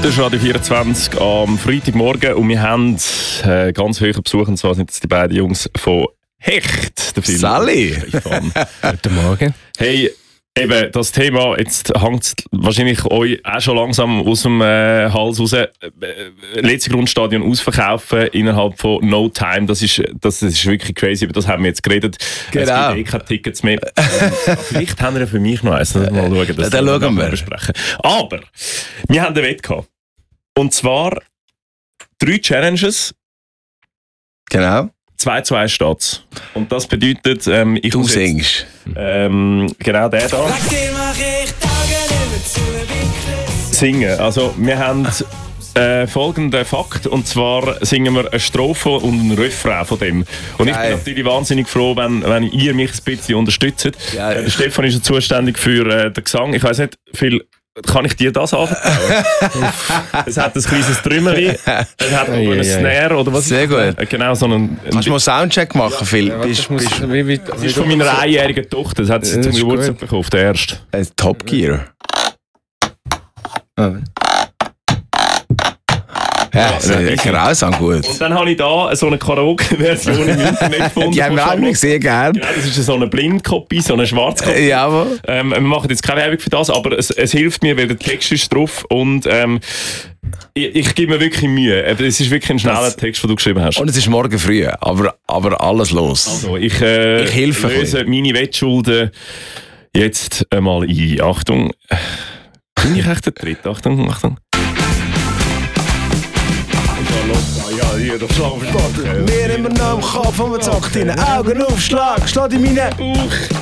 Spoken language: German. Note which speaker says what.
Speaker 1: Das ist Radio 24 am Freitagmorgen und wir haben ganz hohen Besuch, und zwar sind es die beiden Jungs von Hecht. Der
Speaker 2: Sally!
Speaker 3: Guten Morgen.
Speaker 1: Hey, eben, das Thema, jetzt hängt wahrscheinlich euch auch schon langsam aus dem Hals raus. Letztes Grundstadion ausverkaufen innerhalb von no time, das ist wirklich crazy, über das haben wir jetzt geredet.
Speaker 2: Genau.
Speaker 1: Es gibt keine Tickets mehr. Vielleicht haben wir für mich noch eins. Mal schauen, das
Speaker 2: dann schauen wir.
Speaker 1: besprechen. Aber wir haben eine Wette gehabt. Und zwar 3 Challenges.
Speaker 2: Genau.
Speaker 1: 2-2 steht's. Und das bedeutet, ich
Speaker 2: Du
Speaker 1: muss
Speaker 2: singst.
Speaker 1: genau der da singen. Also wir haben folgenden Fakt, und zwar singen wir eine Strophe und einen Refrain von dem. Und ich bin natürlich wahnsinnig froh, wenn ihr mich ein bisschen unterstützt. Der Stefan ist ja zuständig für den Gesang. Ich weiss nicht, kann ich dir das anvertrauen? Es hat ein kleines Trümmerli, es hat noch einen Snare oder was?
Speaker 2: Sehr gut.
Speaker 1: Genau, so einen...
Speaker 2: Kannst du mal Soundcheck machen, Phil?
Speaker 1: Das ist von meiner einjährigen Tochter, das hat sie zum Geburtstag bekommen, der erste.
Speaker 2: Top Gear. Ja, grausam gut.
Speaker 1: Und dann habe ich da so eine Karaoke-Version im Internet gefunden.
Speaker 2: Die haben wir eigentlich sehr gerne.
Speaker 1: Genau, das ist so eine Blindkopie, so eine Schwarzkopie.
Speaker 2: Jawohl.
Speaker 1: Wir machen jetzt keine Werbung für das, aber es hilft mir, weil der Text ist drauf und ich gebe mir wirklich Mühe. Es ist wirklich ein schneller Text, den du geschrieben hast.
Speaker 2: Und es ist morgen früh, aber alles los.
Speaker 1: Also, ich
Speaker 2: helfe
Speaker 1: löse meine Wettschulden jetzt einmal ein. Achtung. Bin ich echt der Dritte? Achtung. Ja, hier, das Schlag verstanden.
Speaker 2: Mir immer noch im Kopf und man zockt in den Augen aufschlag. Schlag in meinen Bauch.